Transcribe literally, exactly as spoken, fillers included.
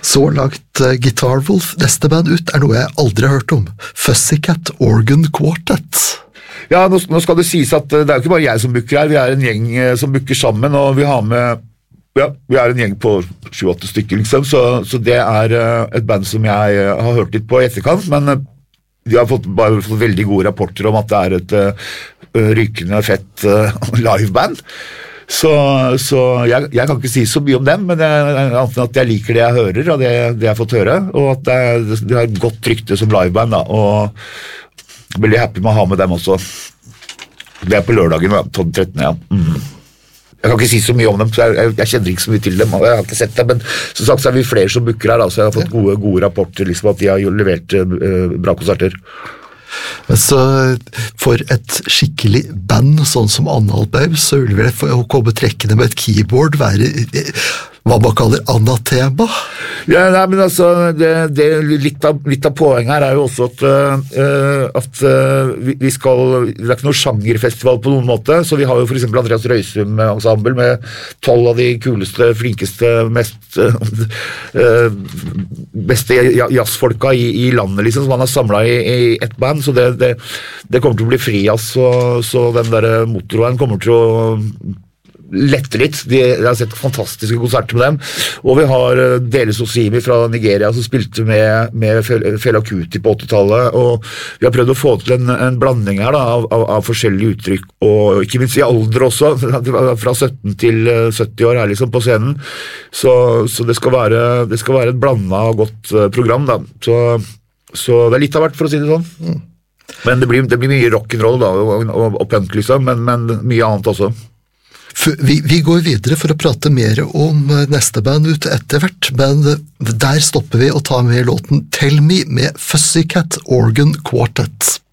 Så langt uh, Guitar Wolf. Neste band ut er noe jeg aldri har hørt om. Pussycat Organ Quartet. Ja, nå, nå skal det sies at det er jo ikke bare jeg som booker her, vi er en gjeng eh, som booker sammen, og vi har med, ja, vi er en gjeng på sju-åtte stykker liksom, så, så det er uh, et band som jeg uh, har hørt litt på i etterkant, men uh, de har fått, bare fått veldig gode rapporter om at det er et uh, rykende fett uh, liveband. Så, så jeg, jeg kan ikke si så mye om dem, men jeg, at jeg liker det jeg hører, og det, det jeg har fått høre, og at det, det har et godt rykte som liveband, da, og veldig happy med å ha med dem også. Det er på lørdagen, ja, tolv tretten, ja. Mm. Jeg kan ikke si så mye om dem, så jeg, jeg, jeg kjenner ikke så mye til dem, og jeg har ikke sett dem, men som sagt så er vi flere som booker her, da, så jeg har fått gode, gode rapporter, liksom, at de har levert uh, bra konserter. Men så for et skikkelig band sånn som Anhalt Babe, så vil det for å komme trekkende med et keyboard være hva man kaller anatema. Ja, nei, men altså det, det, litt, av, litt av poenget her er jo også at, uh, at uh, vi, vi skal, det er ikke noen sjangerfestival på noen måte, så vi har jo for eksempel Andreas Røysum ensemble med tolv av de kuleste, flinkeste, mest uh, beste jazzfolka i, i landet liksom, som han har samlet i, i et band, så det, det, det kommer til å bli fri, altså, så den der motorveien kommer til å lette litt. De, jeg har sett fantastiske konserter med dem, og vi har Deles Osimi fra Nigeria som spilte med, med Fela Kuti på åttitallet, og vi har prøvd å få til en, en blanding her da, av, av, av forskjellige uttrykk, og ikke minst i alder også, fra sytten til sytti år her liksom på scenen, så, så det, skal være, det skal være et blandet og godt program da, så, så det er litt av hvert for å si det sånn. Mm. Men det blir, det blir mye rock'n'roll da, og, og, og punk liksom, men, men mye annet også. Vi, vi går videre for å prate mer om neste band ut etter hvert, men der stopper vi og tar med låten Tell Me med Pussycat Organ Quartet.